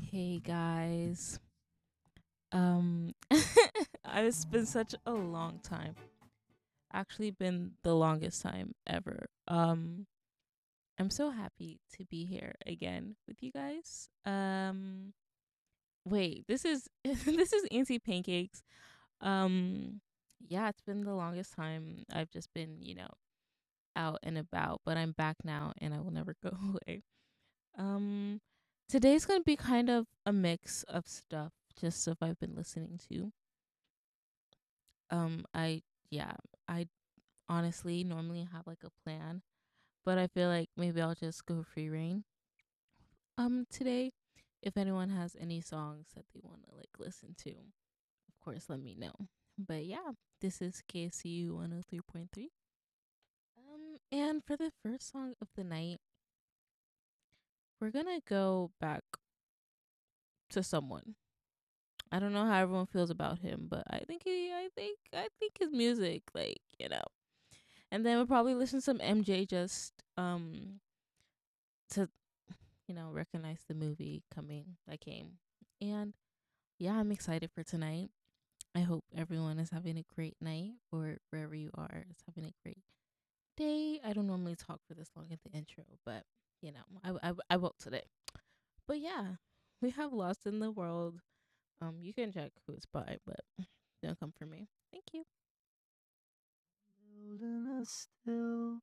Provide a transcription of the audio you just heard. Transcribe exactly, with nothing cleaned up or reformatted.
Hey guys. Um It's been such a long time. Actually been the longest time ever. Um I'm so happy to be here again with you guys. Um wait, this is this is Auntie Pancakes. Um yeah, it's been the longest time. I've just been, you know, out and about, but I'm back now and I will never go away. Um Today's going to be kind of a mix of stuff, just stuff I've been listening to. Um, I yeah, I honestly normally have like a plan, but I feel like maybe I'll just go free reign. Um, today, if anyone has any songs that they want to like listen to, of course, let me know. But yeah, this is K C U one oh three point three. Um, and for the first song of the night, we're gonna go back to someone. I don't know how everyone feels about him, but I think he, I think, I think his music, like you know, and then we'll probably listen to some M J just um to you know recognize the movie coming that came. And yeah, I'm excited for tonight. I hope everyone is having a great night, or wherever you are is having a great day. I don't normally talk for this long at the intro, but you know I I, I will today. But yeah, we have Lost in the World. Um, you can check who it's by, but don't come for me. Thank you. Building a still